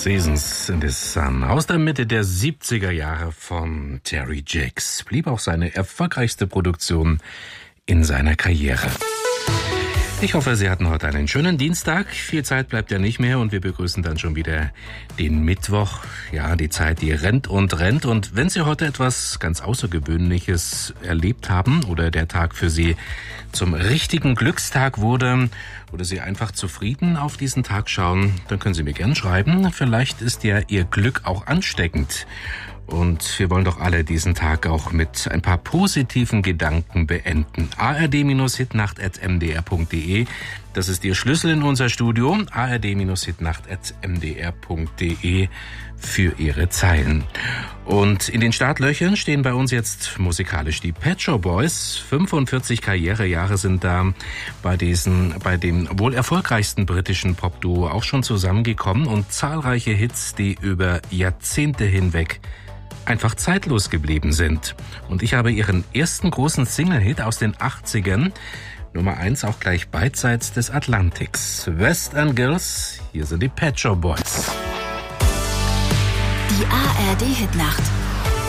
Seasons in the Sun aus der Mitte der 70er Jahre von Terry Jacks blieb auch seine erfolgreichste Produktion in seiner Karriere. Ich hoffe, Sie hatten heute einen schönen Dienstag. Viel Zeit bleibt ja nicht mehr und wir begrüßen dann schon wieder den Mittwoch. Ja, die Zeit, die rennt und rennt. Und wenn Sie heute etwas ganz Außergewöhnliches erlebt haben oder der Tag für Sie zum richtigen Glückstag wurde oder Sie einfach zufrieden auf diesen Tag schauen, dann können Sie mir gern schreiben. Vielleicht ist ja Ihr Glück auch ansteckend. Und wir wollen doch alle diesen Tag auch mit ein paar positiven Gedanken beenden. ard-hitnacht@mdr.de, das ist Ihr Schlüssel in unser Studio. ard-hitnacht@mdr.de für Ihre Zeilen. Und in den Startlöchern stehen bei uns jetzt musikalisch die Pet Shop Boys. 45 Karrierejahre sind da bei dem wohl erfolgreichsten britischen Popduo auch schon zusammengekommen und zahlreiche Hits, die über Jahrzehnte hinweg einfach zeitlos geblieben sind. Und ich habe ihren ersten großen Single-Hit aus den 80ern, Nummer 1 auch gleich beidseits des Atlantiks. West End Girls, hier sind die Pet Shop Boys. Die ARD Hitnacht.